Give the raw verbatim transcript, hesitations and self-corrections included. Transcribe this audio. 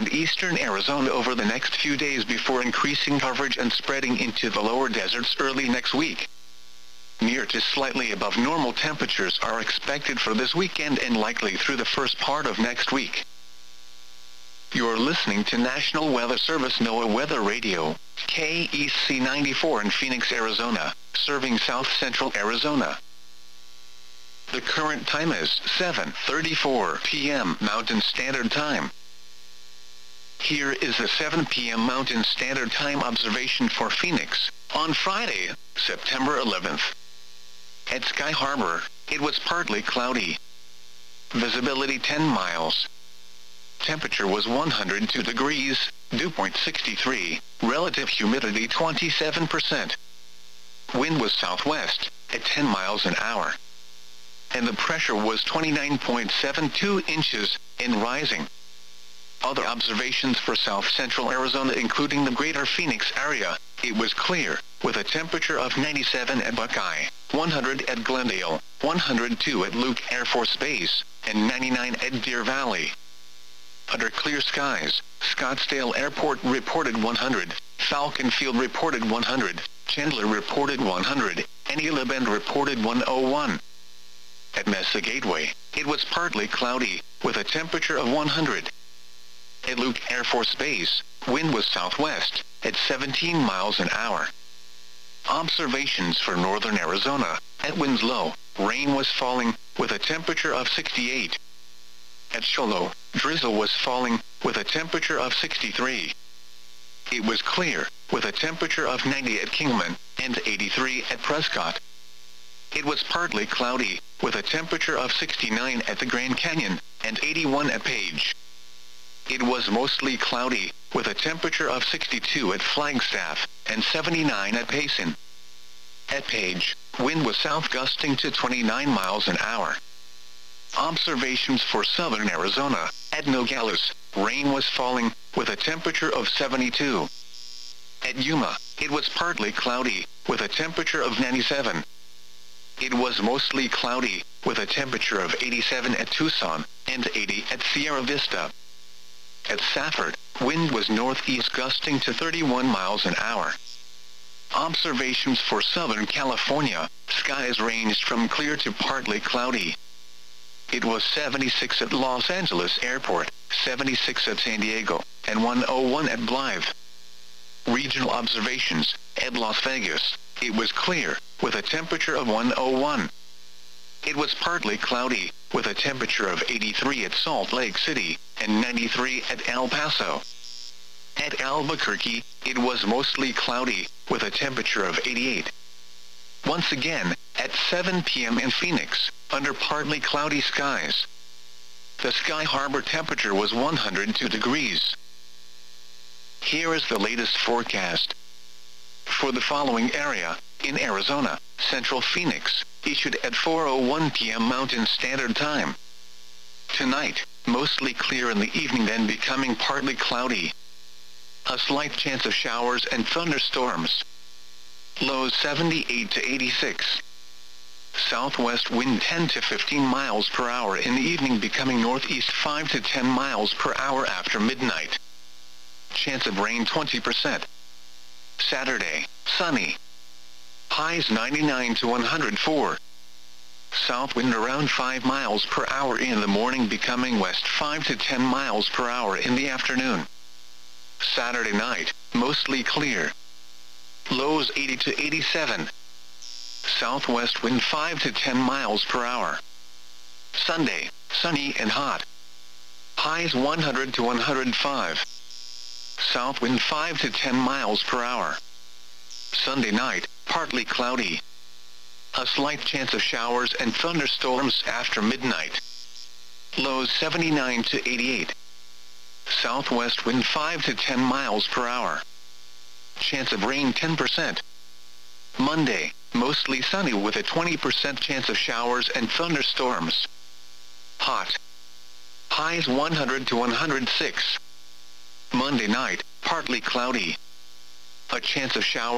and eastern Arizona over the next few days before increasing coverage and spreading into the lower deserts early next week. Near to slightly above normal temperatures are expected for this weekend and likely through the first part of next week. You're listening to National Weather Service NOAA Weather Radio, K E C ninety-four in Phoenix, Arizona, serving south-central Arizona. The current time is seven thirty-four p m Mountain Standard Time. Here is the seven p m Mountain Standard Time observation for Phoenix, on Friday, September eleventh. At Sky Harbor, it was partly cloudy. Visibility ten miles. Temperature was one hundred two degrees, dew point sixty-three, relative humidity twenty-seven percent. Wind was southwest, at ten miles an hour. And the pressure was twenty-nine point seven two inches, and rising. Other observations for south-central Arizona including the greater Phoenix area, it was clear, with a temperature of ninety-seven at Buckeye, one hundred at Glendale, one hundred two at Luke Air Force Base, and ninety-nine at Deer Valley. Under clear skies, Scottsdale Airport reported one hundred, Falcon Field reported one hundred, Chandler reported one hundred, and Gila Bend reported one oh one. At Mesa Gateway, it was partly cloudy, with a temperature of one hundred. At Luke Air Force Base, wind was southwest, at seventeen miles an hour. Observations for northern Arizona, at Winslow, rain was falling, with a temperature of sixty-eight. At Shoalo, drizzle was falling, with a temperature of sixty-three. It was clear, with a temperature of ninety at Kingman, and eighty-three at Prescott. It was partly cloudy, with a temperature of sixty-nine at the Grand Canyon, and eighty-one at Page. It was mostly cloudy, with a temperature of sixty-two at Flagstaff, and seventy-nine at Payson. At Page, wind was south gusting to twenty-nine miles an hour. Observations for southern Arizona, at Nogales, rain was falling, with a temperature of seventy-two. At Yuma, it was partly cloudy, with a temperature of ninety-seven. It was mostly cloudy, with a temperature of eighty-seven at Tucson, and eighty at Sierra Vista. At Safford, wind was northeast gusting to thirty-one miles an hour. Observations for Southern California, skies ranged from clear to partly cloudy. It was seventy-six at Los Angeles Airport, seventy-six at San Diego, and one oh one at Blythe. Regional observations, at Las Vegas, it was clear, with a temperature of one oh one. It was partly cloudy, with a temperature of eighty-three at Salt Lake City, and ninety-three at El Paso. At Albuquerque, it was mostly cloudy, with a temperature of eighty-eight. Once again, at seven p m in Phoenix, under partly cloudy skies. The Sky Harbor temperature was one hundred two degrees. Here is the latest forecast. For the following area, in Arizona, Central Phoenix, issued at four oh one p m Mountain Standard Time. Tonight, mostly clear in the evening then becoming partly cloudy. A slight chance of showers and thunderstorms. Lows seventy-eight to eighty-six. Southwest wind ten to fifteen miles per hour in the evening becoming northeast five to ten miles per hour after midnight. Chance of rain twenty percent. Saturday, sunny. Highs ninety-nine to one hundred four. South wind around five miles per hour in the morning becoming west five to ten miles per hour in the afternoon. Saturday night, mostly clear. Lows eighty to eighty-seven. Southwest wind five to ten miles per hour. Sunday, sunny and hot. Highs one hundred to one hundred five. South wind five to ten miles per hour. Sunday night, partly cloudy. A slight chance of showers and thunderstorms after midnight. Lows seventy-nine to eighty-eight. Southwest wind five to ten miles per hour. Chance of rain ten percent. Monday, mostly sunny with a twenty percent chance of showers and thunderstorms. Hot. Highs one hundred to one hundred six. Monday night, partly cloudy. A chance of showers